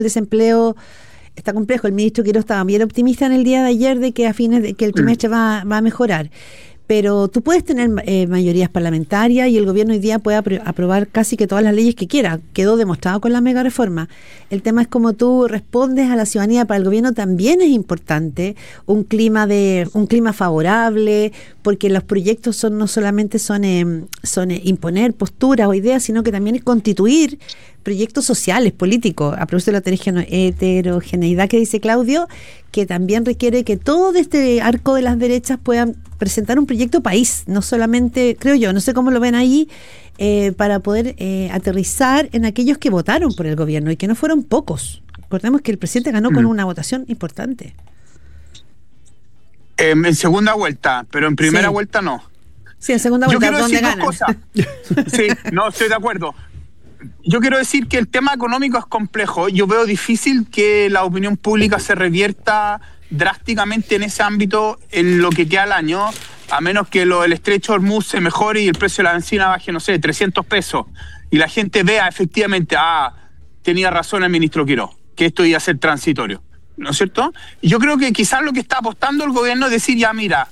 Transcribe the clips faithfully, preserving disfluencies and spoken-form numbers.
desempleo está complejo. El ministro Quirós estaba bien optimista en el día de ayer de que a fines de que el trimestre va, va a mejorar. Pero tú puedes tener eh, mayorías parlamentarias y el gobierno hoy día puede apro- aprobar casi que todas las leyes que quiera. Quedó demostrado con la mega reforma. El tema es cómo tú respondes a la ciudadanía. Para el gobierno también es importante un clima de un clima favorable, porque los proyectos son no solamente son, eh, son eh, imponer posturas o ideas, sino que también es constituir proyectos sociales, políticos, a propósito de la heterogeneidad que dice Claudio, que también requiere que todo este arco de las derechas puedan presentar un proyecto país, no solamente, creo yo, no sé cómo lo ven ahí, eh, para poder eh, aterrizar en aquellos que votaron por el gobierno y que no fueron pocos. Recordemos que el presidente ganó mm. con una votación importante. Eh, en segunda vuelta, pero en primera sí. vuelta no. Sí, en segunda vuelta, ¿dónde ganan? Sí, no, estoy de acuerdo. Yo quiero decir que el tema económico es complejo. Yo veo difícil que la opinión pública se revierta drásticamente en ese ámbito en lo que queda al año, a menos que lo, el estrecho Hormuz se mejore y el precio de la benzina baje, no sé, trescientos pesos, y la gente vea efectivamente, ah, tenía razón el ministro Quirós, que esto iba a ser transitorio, ¿no es cierto? Y yo creo que quizás lo que está apostando el gobierno es decir, ya mira,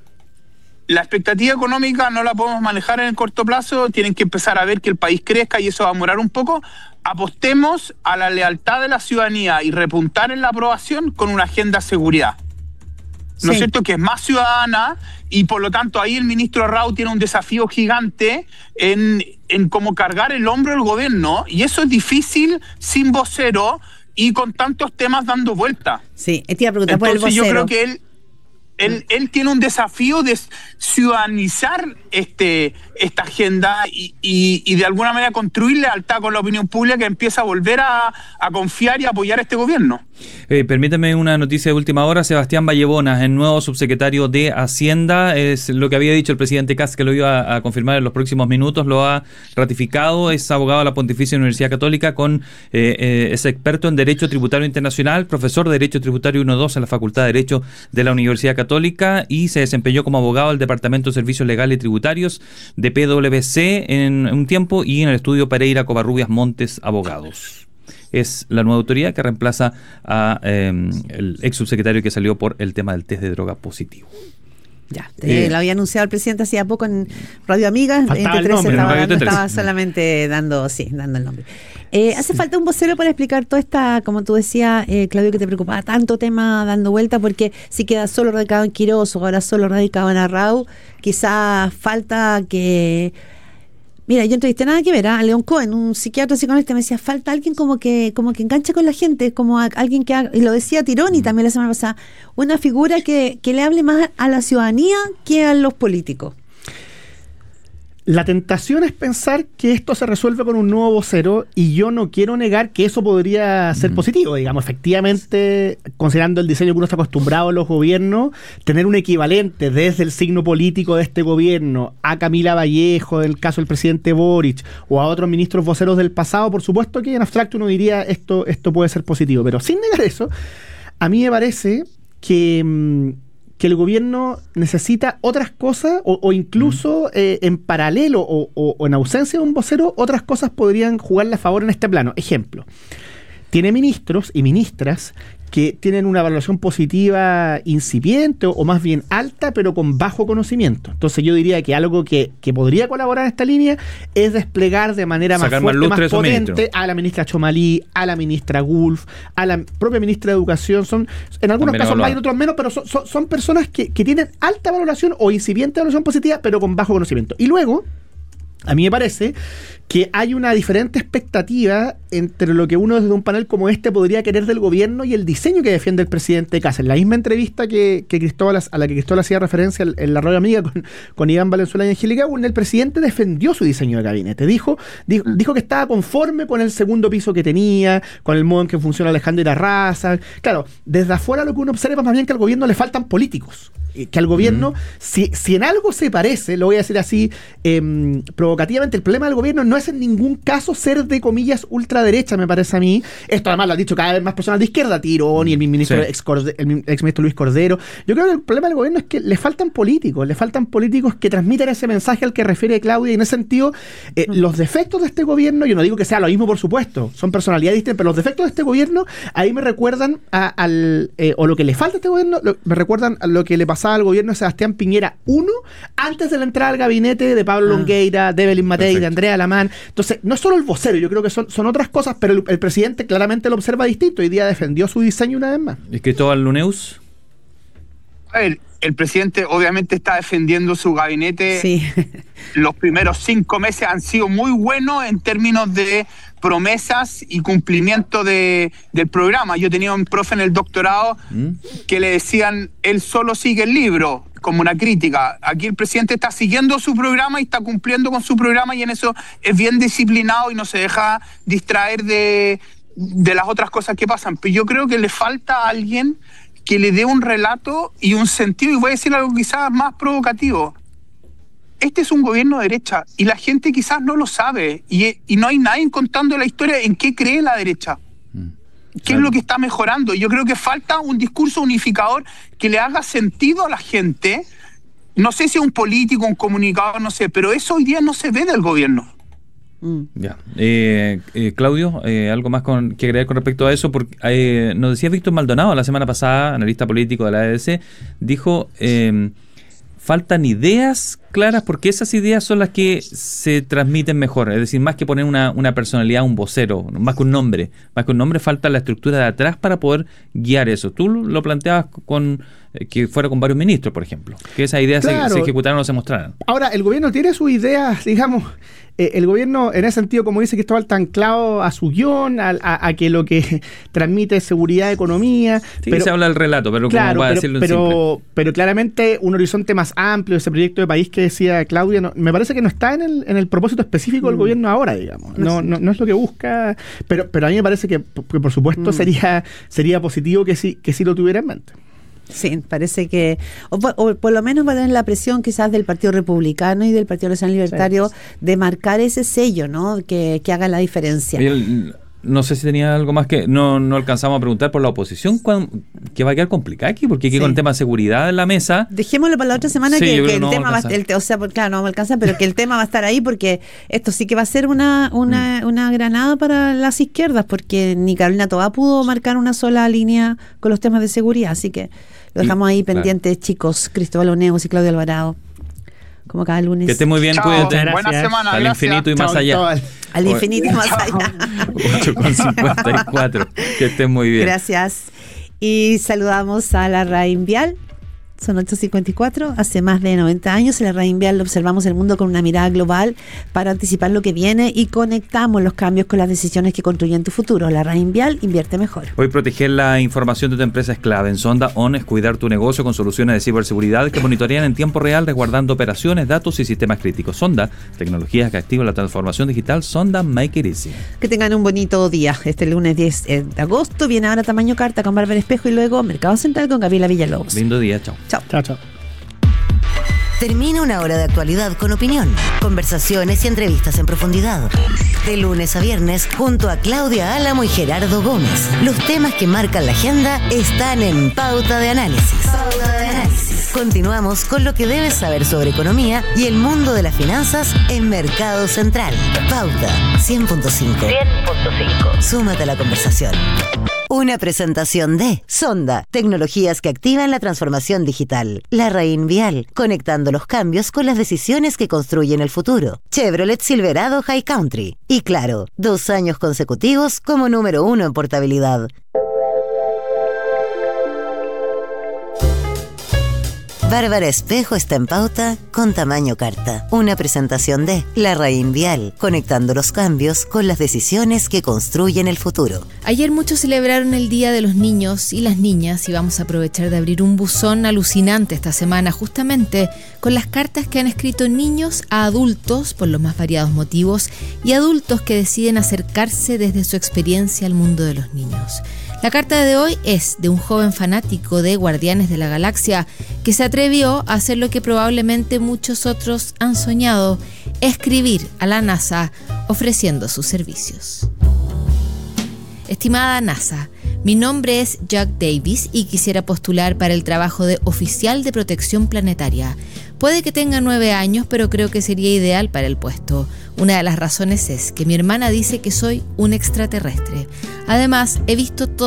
la expectativa económica no la podemos manejar en el corto plazo, tienen que empezar a ver que el país crezca y eso va a demorar un poco. Apostemos a la lealtad de la ciudadanía y repuntar en la aprobación con una agenda de seguridad. ¿No sí. es cierto? Que es más ciudadana y por lo tanto ahí el ministro Rao tiene un desafío gigante en, en cómo cargar el hombro del gobierno, y eso es difícil sin vocero y con tantos temas dando vuelta. Sí, te iba a preguntar por el vocero. Entonces yo creo que él... Él, él tiene un desafío de ciudadanizar este, esta agenda y, y, y de alguna manera construir lealtad con la opinión pública que empieza a volver a, a confiar y a apoyar a este gobierno. Eh, permíteme una noticia de última hora. Sebastián Vallebonas, el nuevo subsecretario de Hacienda, es lo que había dicho el presidente Kast que lo iba a confirmar en los próximos minutos, lo ha ratificado. Es abogado de la Pontificia Universidad Católica, con eh, eh, es experto en Derecho Tributario Internacional, profesor de Derecho Tributario uno dos en la Facultad de Derecho de la Universidad Católica. Católica y se desempeñó como abogado del Departamento de Servicios Legales y Tributarios de P W C en un tiempo y en el estudio Pereira Covarrubias Montes Abogados. Es la nueva autoridad que reemplaza a eh, el ex subsecretario que salió por el tema del test de droga positivo. Ya, eh, eh, lo había anunciado el presidente hacía poco en Radio Amiga, en T trece estaba, dando, estaba solamente dando, sí, dando el nombre. Eh, hace falta un vocero para explicar toda esta, como tú decías, eh, Claudio, que te preocupaba tanto tema dando vuelta, porque si queda solo radicado en Quirós o ahora solo radicado en Arrau, quizás falta que... Mira, yo entrevisté nada que ver a León Cohen, un psiquiatra psicoanalista, me decía, falta alguien como que como que enganche con la gente, como a, alguien que haga, y lo decía Tironi también la semana pasada, una figura que, que le hable más a la ciudadanía que a los políticos. La tentación es pensar que esto se resuelve con un nuevo vocero, y yo no quiero negar que eso podría ser mm. positivo, digamos, efectivamente, considerando el diseño que uno está acostumbrado a los gobiernos, tener un equivalente desde el signo político de este gobierno a Camila Vallejo, del caso del presidente Boric, o a otros ministros voceros del pasado, por supuesto que en abstracto uno diría esto, esto puede ser positivo, pero sin negar eso, a mí me parece que... Mmm, que el gobierno necesita otras cosas o, o incluso mm. eh, en paralelo o, o, o en ausencia de un vocero, otras cosas podrían jugarle a favor en este plano. Ejemplo, tiene ministros y ministras que tienen una valoración positiva incipiente o, o más bien alta, pero con bajo conocimiento. Entonces yo diría que algo que, que podría colaborar en esta línea es desplegar de manera Sacar más fuerte, más, más potente ministro. a la ministra Chomalí, a la ministra Gulf, a la propia ministra de Educación. Son, en algunos También casos más y en otros menos, pero son, son, son personas que, que tienen alta valoración o incipiente valoración positiva, pero con bajo conocimiento. Y luego, a mí me parece que hay una diferente expectativa entre lo que uno desde un panel como este podría querer del gobierno y el diseño que defiende el presidente Kast. En la misma entrevista que, que Cristóbal, a la que Cristóbal hacía referencia en la Radio Amiga con, con Iván Valenzuela y Angélica Gurne, el presidente defendió su diseño de gabinete. Dijo, dijo, dijo que estaba conforme con el segundo piso que tenía, con el modo en que funciona Alejandro Irarrázaga. Claro, desde afuera lo que uno observa más bien que al gobierno le faltan políticos. Que al gobierno, mm. si, si en algo se parece, lo voy a decir así eh, provocativamente, el problema del gobierno no es en ningún caso ser de comillas ultraderecha, me parece a mí. Esto además lo han dicho cada vez más personas de izquierda, Tirón y el ministro Sí. ex, el ex ministro Luis Cordero. Yo creo que el problema del gobierno es que le faltan políticos, le faltan políticos que transmitan ese mensaje al que refiere Claudia, y en ese sentido, eh, los defectos de este gobierno, yo no digo que sea lo mismo, por supuesto, son personalidades distintas, pero los defectos de este gobierno ahí me recuerdan a, al, eh, o lo que le falta a este gobierno, lo, me recuerdan a lo que le pasaba al gobierno de Sebastián Piñera uno, antes de la entrada al gabinete de Pablo Ah. Longueira, de Evelyn Matei, Perfecto. de Andrea Alamán. Entonces, no es solo el vocero, yo creo que son, son otras cosas, pero el, el presidente claramente lo observa distinto. Hoy día defendió su diseño una vez más. ¿Y Cristóbal Luneus? A ver, el presidente obviamente está defendiendo su gabinete. Sí. Los primeros cinco meses han sido muy buenos en términos de promesas y cumplimiento de, del programa. Yo tenía un profe en el doctorado ¿Mm? que le decían, él solo sigue el libro, como una crítica. Aquí el presidente está siguiendo su programa y está cumpliendo con su programa, y en eso es bien disciplinado y no se deja distraer de, de las otras cosas que pasan. Pero yo creo que le falta a alguien que le dé un relato y un sentido, y voy a decir algo quizás más provocativo. Este es un gobierno de derecha y la gente quizás no lo sabe, y, y no hay nadie contando la historia en qué cree la derecha. ¿Qué es lo que está mejorando? Yo creo que falta un discurso unificador que le haga sentido a la gente. No sé si un político, un comunicador, no sé, pero eso hoy día no se ve del gobierno. Mm. Ya. Eh, eh, Claudio, eh, algo más con, que agregar con respecto a eso, porque eh, nos decía Víctor Maldonado la semana pasada, analista político de la A D C, dijo, eh, faltan ideas claras, porque esas ideas son las que se transmiten mejor, es decir, más que poner una, una personalidad, un vocero, más que un nombre, más que un nombre, falta la estructura de atrás para poder guiar eso. Tú lo planteabas con eh, que fuera con varios ministros, por ejemplo, que esas ideas Claro. se, se ejecutaran o se mostraran. Ahora, el gobierno tiene sus ideas, digamos, eh, el gobierno en ese sentido, como dice Cristóbal, está anclado a su guión, a, a, a que lo que transmite es seguridad, economía. Sí, pero, se habla del relato, pero claro, como para pero, decirlo en simple. pero, pero claramente un horizonte más amplio, ese proyecto de país que decía Claudia, no, me parece que no está en el, en el propósito específico del Mm. gobierno ahora, digamos. No, no, no es lo que busca, pero, pero a mí me parece que, que por supuesto Mm. sería, sería positivo que sí, que sí lo tuviera en mente. Sí, parece que, o, por- o por lo menos va a tener la presión quizás del Partido Republicano y del Partido Nacional Libertario Sí. de marcar ese sello, ¿no? Que, que haga la diferencia. Y el- no sé si tenía algo más que no, no alcanzamos a preguntar por la oposición, cuán- que va a quedar complicado aquí, porque aquí Sí. con el tema de seguridad en la mesa. Dejémoslo para la otra semana, Sí, que, yo creo que que el no tema vamos va a a estar, o sea, por- claro, no vamos a alcanzar, pero que el tema va a estar ahí, porque esto sí que va a ser una, una, una granada para las izquierdas, porque ni Carolina Toá pudo marcar una sola línea con los temas de seguridad, así que lo dejamos ahí Claro. pendientes, chicos. Cristóbal Oneus y Claudio Alvarado, como cada lunes. Que esté muy bien, Chao, cuídate. Gracias. buena semana, Al gracias. infinito y más Chao, allá. Cristóbal. Al infinito y más allá. ocho con cincuenta y cuatro. Que estés muy bien. Gracias. Y saludamos a la Raín Vial. Son ocho cincuenta y cuatro. Hace más de noventa años en la Raín Vial observamos el mundo con una mirada global para anticipar lo que viene y conectamos los cambios con las decisiones que construyen tu futuro. La Raín Vial invierte mejor. Hoy proteger la información de tu empresa es clave. En Sonda On es cuidar tu negocio con soluciones de ciberseguridad que monitorean en tiempo real, resguardando operaciones, datos y sistemas críticos. Sonda, tecnologías que activan la transformación digital. Sonda, make it easy. Que tengan un bonito día. Este lunes diez de agosto viene ahora Tamaño Carta con Bárbara Espejo y luego Mercado Central con Gabriela Villalobos. Lindo día, chao. Chao. Chao, chao. Termina una hora de actualidad con opinión, conversaciones y entrevistas en profundidad. De lunes a viernes, junto a Claudia Álamo y Gerardo Gómez. Los temas que marcan la agenda están en Pauta de Análisis. Pauta de Análisis. Continuamos con lo que debes saber sobre economía y el mundo de las finanzas en Mercado Central. Pauta cien punto cinco. cien punto cinco. Súmate a la conversación. Una presentación de Sonda, tecnologías que activan la transformación digital. La Raín Vial, conectando los cambios con las decisiones que construyen el futuro. Chevrolet Silverado High Country. Y claro, dos años consecutivos como número uno en portabilidad. Bárbara Espejo está en Pauta con Tamaño Carta. Una presentación de La Raín Vial, conectando los cambios con las decisiones que construyen el futuro. Ayer muchos celebraron el Día de los Niños y las Niñas y vamos a aprovechar de abrir un buzón alucinante esta semana justamente con las cartas que han escrito niños a adultos por los más variados motivos y adultos que deciden acercarse desde su experiencia al mundo de los niños. La carta de hoy es de un joven fanático de Guardianes de la Galaxia que se atrevió a hacer lo que probablemente muchos otros han soñado, escribir a la NASA ofreciendo sus servicios. Estimada NASA, mi nombre es Jack Davis y quisiera postular para el trabajo de oficial de protección planetaria. Puede que tenga nueve años, pero creo que sería ideal para el puesto. Una de las razones es que mi hermana dice que soy un extraterrestre. Además, he visto todo